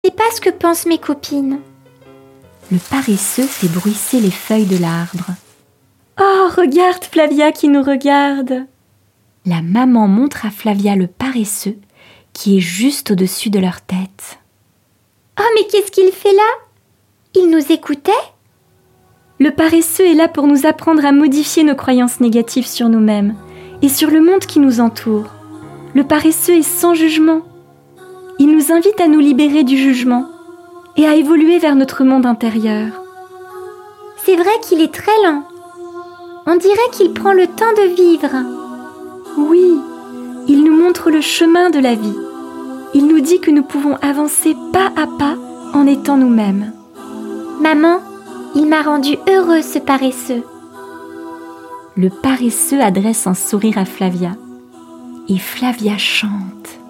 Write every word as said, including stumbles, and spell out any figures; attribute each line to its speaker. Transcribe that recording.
Speaker 1: Je ne sais pas ce que pensent mes copines.
Speaker 2: Le paresseux fait bruisser les feuilles de l'arbre. Oh, regarde Flavia qui nous regarde. La maman montre à Flavia le paresseux qui est juste au-dessus de leur tête.
Speaker 1: Oh, mais qu'est-ce qu'il fait là? Il nous écoutait?
Speaker 2: Le paresseux est là pour nous apprendre à modifier nos croyances négatives sur nous-mêmes et sur le monde qui nous entoure. Le paresseux est sans jugement. Il nous invite à nous libérer du jugement et à évoluer vers notre monde intérieur.
Speaker 1: C'est vrai qu'il est très lent. On dirait qu'il prend le temps de vivre.
Speaker 2: Oui, il nous montre le chemin de la vie. Il nous dit que nous pouvons avancer pas à pas en étant nous-mêmes.
Speaker 1: Maman, il m'a rendu heureux ce paresseux.
Speaker 2: Le paresseux adresse un sourire à Flavia et Flavia chante.